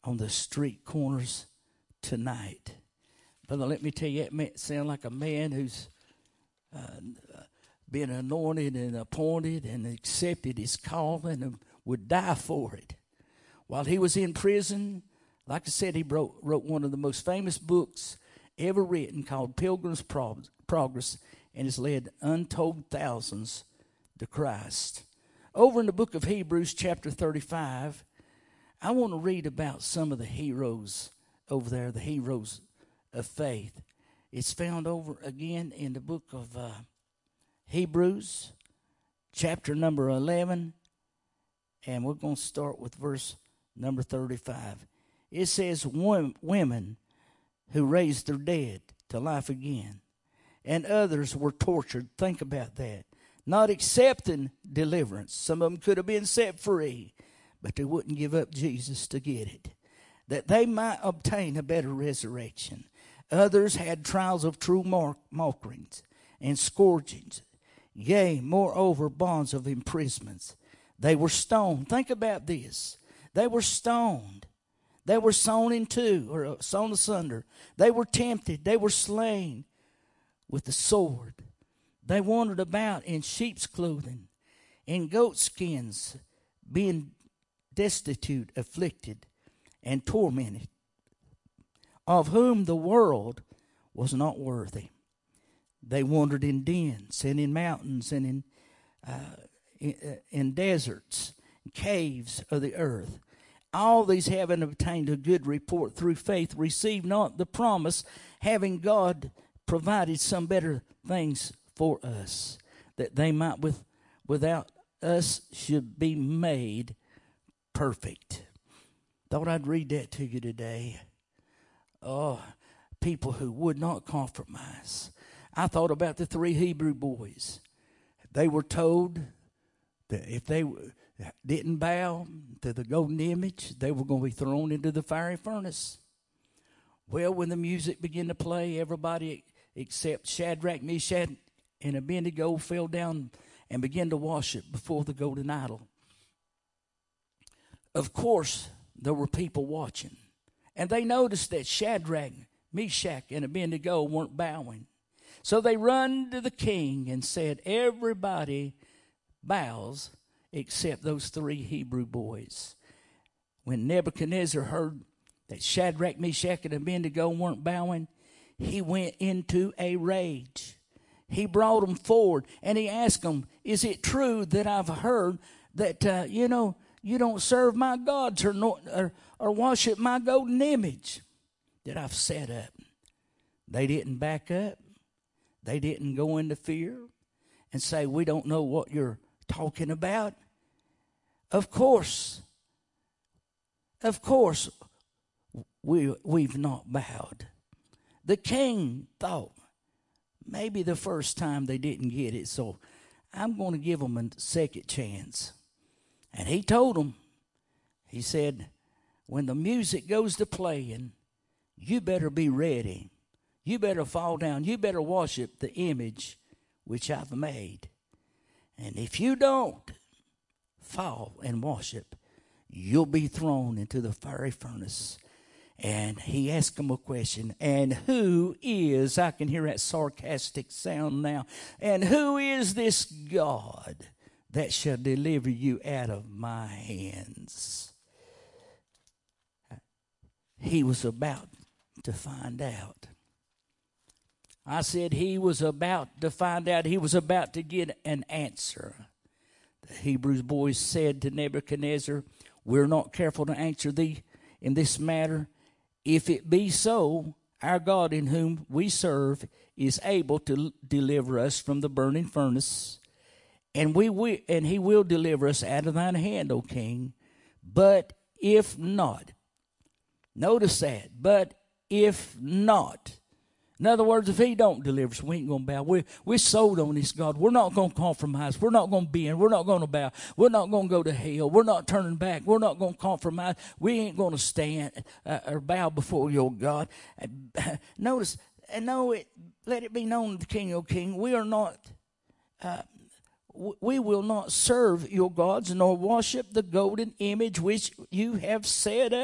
on the street corners tonight. Brother, let me tell you, it may sound like a man who's been anointed and appointed and accepted his calling and would die for it. While he was in prison, like I said, he wrote one of the most famous books ever written called Pilgrim's Progress, and has led untold thousands to Christ. Over in the book of Hebrews, chapter 35, I want to read about some of the heroes over there, the heroes of faith. It's found over again in the book of Hebrews, chapter number 11, and we're going to start with verse number 35. It says, women who raised their dead to life again, and others were tortured. Think about that. Not accepting deliverance. Some of them could have been set free, but they wouldn't give up Jesus to get it, that they might obtain a better resurrection. Others had trials of true mockings and scourgings, yea, moreover, bonds of imprisonments. They were stoned. Think about this. They were stoned. They were sawn in two, or sawn asunder. They were tempted. They were slain with the sword. They wandered about in sheep's clothing, in goat skins, being destitute, afflicted, and tormented, of whom the world was not worthy. They wandered in dens and in mountains and in deserts, caves of the earth. All these having obtained a good report through faith, received not the promise, having God provided some better things for us, that they might without us should be made perfect. Thought I'd read that to you today. Oh, people who would not compromise. I thought about the 3 Hebrew boys. They were told that if they didn't bow to the golden image, they were going to be thrown into the fiery furnace. Well, when the music began to play, everybody except Shadrach, Meshach, and Abednego fell down and began to worship before the golden idol. Of course, there were people watching, and they noticed that Shadrach, Meshach, and Abednego weren't bowing. So they run to the king and said, everybody bows except those 3 Hebrew boys. When Nebuchadnezzar heard that Shadrach, Meshach, and Abednego weren't bowing, he went into a rage. He brought them forward and he asked them, is it true that I've heard that, you don't serve my gods or worship my golden image that I've set up? They didn't back up. They didn't go into fear and say, we don't know what you're talking about. Of course, we've not bowed. The king thought maybe the first time they didn't get it, so I'm going to give them a second chance. And he told them, he said, when the music goes to playing, you better be ready. You better fall down. You better worship the image which I've made. And if you don't fall and worship, you'll be thrown into the fiery furnace. And he asked him a question. And who is, I can hear that sarcastic sound now, and who is this God that shall deliver you out of my hands? He was about to find out. I said he was about to find out. He was about to get an answer. The Hebrew boys said to Nebuchadnezzar, we're not careful to answer thee in this matter. If it be so, our God in whom we serve is able to deliver us from the burning furnace, and he will deliver us out of thine hand, O king. But if not, notice that, but if not, in other words, if he don't deliver us, we ain't going to bow. We're sold on this God. We're not going to compromise. We're not going to bend. We're not going to bow. We're not going to go to hell. We're not turning back. We're not going to compromise. We ain't going to stand or bow before your God. Notice, let it be known to the King, O King, we are not, we will not serve your gods nor worship the golden image which you have set up.